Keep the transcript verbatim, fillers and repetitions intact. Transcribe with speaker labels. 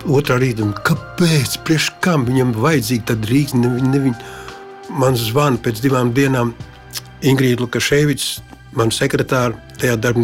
Speaker 1: otrā rītā, kāpēc, priekš kam viņam vajadzīgi tad Rīgas, nevin, nevin. Man zvana pēc divām dienām Ingrīda Lukaševics, man sekretāra, tajā darbinieka